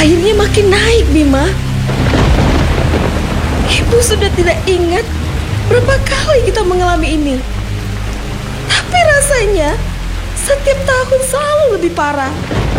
Airnya makin naik, Bima. Ibu sudah tidak ingat berapa kali kita mengalami ini. Tapi rasanya setiap tahun selalu lebih parah.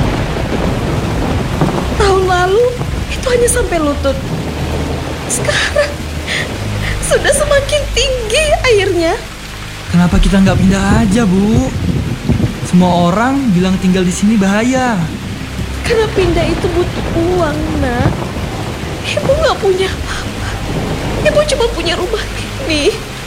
Tahun lalu itu hanya sampai lutut. Sekarang sudah semakin tinggi airnya. Kenapa kita nggak pindah aja, Bu? Semua orang bilang tinggal di sini bahaya. Karena pindah itu butuh uang, Nak. Ibu nggak punya apa-apa. Ibu cuma punya rumah ini.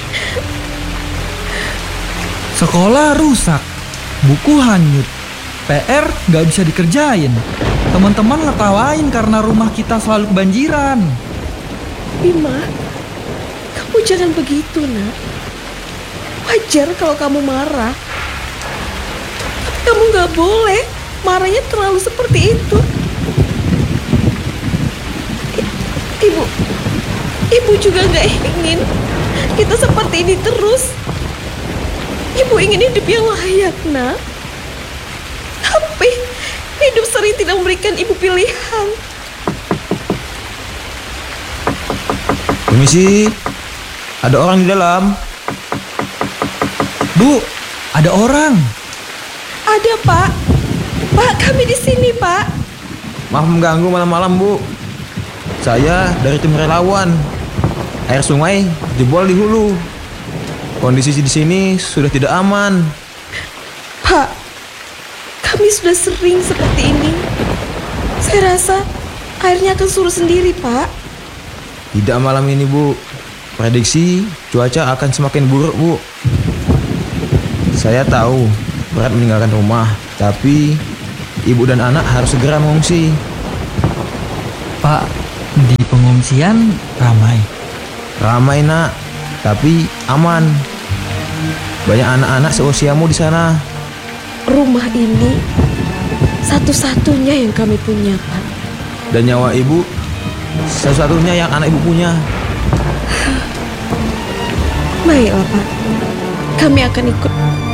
Sekolah rusak, buku hanyut, PR nggak bisa dikerjain. Teman-teman ngetawain karena rumah kita selalu kebanjiran. Bima, kamu jangan begitu, Nak. Wajar kalau kamu marah. Tapi kamu nggak boleh marahnya terlalu seperti itu. Ibu juga nggak ingin kita seperti ini terus. Ibu ingin hidup yang layak, Nak. Tapi hidup sering tidak memberikan ibu pilihan. Permisi, ada orang di dalam. Bu, ada orang. Ada, Pak. Pak, kami di sini, Pak. Maaf mengganggu malam-malam, Bu. Saya dari tim relawan. Air sungai jebol di hulu. Kondisi di sini sudah tidak aman. Pak, kami sudah sering seperti ini. Saya rasa airnya akan surut sendiri, Pak. Tidak malam ini, Bu. Prediksi cuaca akan semakin buruk, Bu. Saya tahu berat meninggalkan rumah, tapi ibu dan anak harus segera mengungsi. Pak, di pengungsian ramai. Ramai, Nak, tapi aman. Banyak anak-anak seusiamu di sana. Rumah ini satu-satunya yang kami punya, Pak. Dan nyawa ibu satu-satunya yang anak ibu punya. Baiklah, Pak. Kami akan ikut